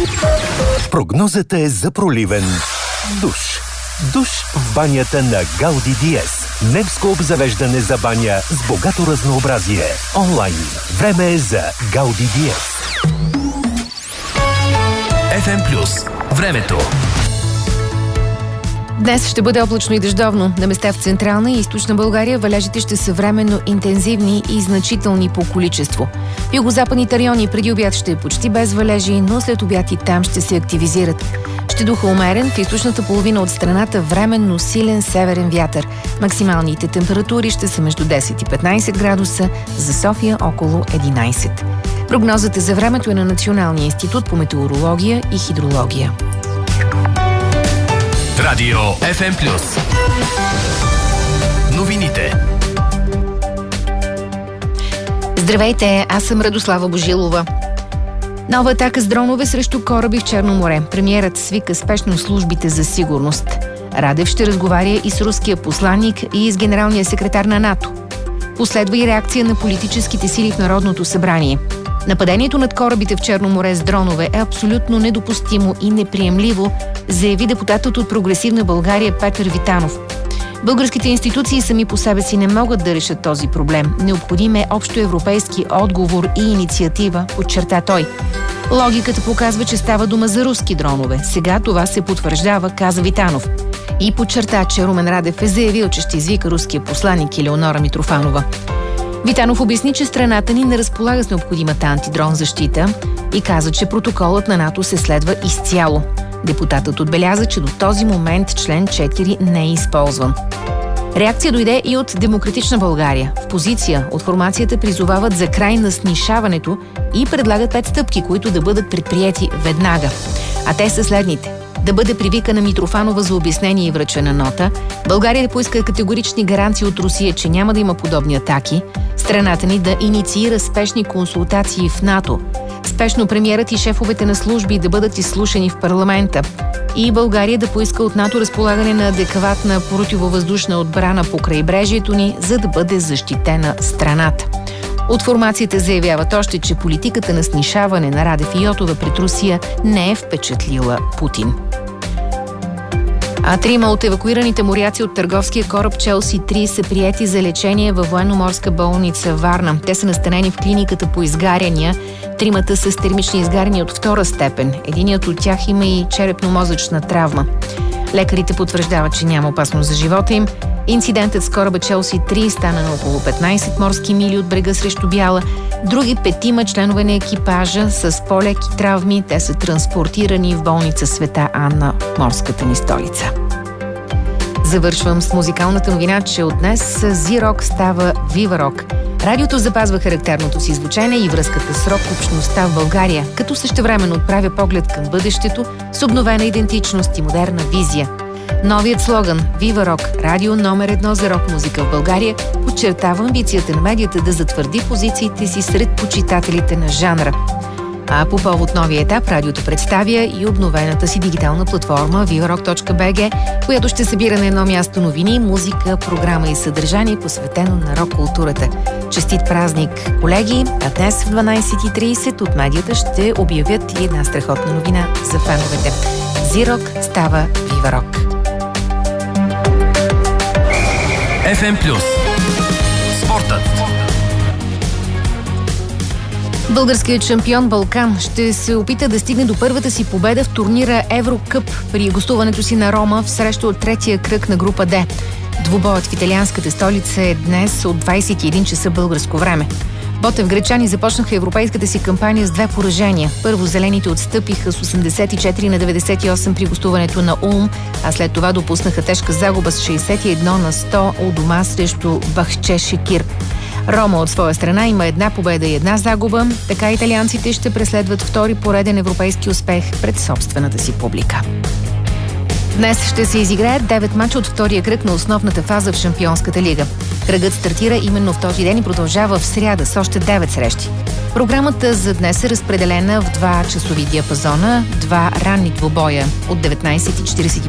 Прогнозата е за проливен душ. Душ в банята на Гауди Диез. Немско обзавеждане за баня с богато разнообразие. Онлайн. Време е за Гауди Диез. FM+. Времето. Днес ще бъде облачно и дъждовно. На места в централна и източна България валежите ще са временно интензивни и значителни по количество. В югозападните райони преди обяд ще е почти без валежи, но след обяд и там ще се активизират. Ще духа умерен, в източната половина от страната временно силен северен вятър. Максималните температури ще са между 10 и 15 градуса, за София около 11. Прогнозата за времето е на Националния институт по метеорология и хидрология. Радио FM+. Новините. Здравейте, аз съм Радослава Божилова. Нова атака с дронове срещу кораби в Черно море. Премиерът свика спешно службите за сигурност. Радев ще разговаря и с руския посланник и с генералния секретар на НАТО. Последва и реакция на политическите сили в Народното събрание. Нападението над корабите в Черно море с дронове е абсолютно недопустимо и неприемливо, заяви депутатът от Прогресивна България Петър Витанов. Българските институции сами по себе си не могат да решат този проблем. Необходим е общоевропейски отговор и инициатива, подчерта той. Логиката показва, че става дума за руски дронове. Сега това се потвърждава, каза Витанов. И подчерта, че Румен Радев е заявил, че ще извика руския посланик Елеонора Митрофанова. Витанов обясни, че страната ни не разполага с необходимата антидрон защита и каза, че протоколът на НАТО се следва изцяло. Депутатът отбеляза, че до този момент член 4 не е използван. Реакция дойде и от Демократична България. В позиция от формацията призовават за край на снишаването и предлагат 5 стъпки, които да бъдат предприети веднага. А те са следните. Да бъде привикана Митрофанова за обяснение и връчена нота, България да поиска категорични гаранции от Русия, че няма да има подобни атаки, страната ни да инициира спешни консултации в НАТО, спешно премиерът и шефовете на служби да бъдат изслушани в парламента и България да поиска от НАТО разполагане на адекватна противовъздушна отбрана по крайбрежието ни, за да бъде защитена страната. От формацията заявяват още, че политиката на снишаване на Радев и Йотова пред Русия не е впечатлила Путин. А 3 от евакуираните моряци от търговския кораб Челси 3 са приети за лечение във военноморска болница Варна. Те са настанени в клиниката по изгаряния. 3 са с термични изгаряния от 2 степен. Единият от тях има и черепно-мозъчна травма. Лекарите потвърждават, че няма опасност за живота им. Инцидентът с кораба Челси 3 стана на около 15 морски мили от брега срещу Бяла. Други 5 членове на екипажа с по-леки травми. Те са транспортирани в болница Света Анна, морската ни столица. Завършвам с музикалната новина, че от днес Зирок става Вива Рок. Радиото запазва характерното си звучение и връзката с рок общността в България, като същевременно отправя поглед към бъдещето с обновена идентичност и модерна визия. Новият слоган «Вива Рок» – радио номер 1 за рок-музика в България, подчертава амбицията на медията да затвърди позициите си сред почитателите на жанра. А по повод новия етап, радиото представя и обновената си дигитална платформа vivarock.bg, която ще събира на едно място новини, музика, програма и съдържание, посветено на рок-културата. Честит празник, колеги! А днес в 12:30 от медията ще обявят и една страхотна новина за феновете. Зирок става Вива Рок. FM+. Спортът. Българският шампион Балкан ще се опита да стигне до първата си победа в турнира Еврокъп при гостуването си на Рома в среща от третия кръг на група Д. Двубоят в италианската столица е днес от 21 часа българско време. Ботевгречани започнаха европейската си кампания с 2 поражения. Първо зелените отстъпиха с 84-98 при гостуването на Улм, а след това допуснаха тежка загуба с 61-100 у дома срещу Бахче Шекир. Рома от своя страна има 1 победа и 1 загуба. Така италианците ще преследват втори пореден европейски успех пред собствената си публика. Днес ще се изиграят 9 мача от втория кръг на основната фаза в Шампионската лига. Кръгът стартира именно в този ден и продължава в сряда с още 9 срещи. Програмата за днес е разпределена в 2 часови диапазона, 2 ранни двубоя от 19:45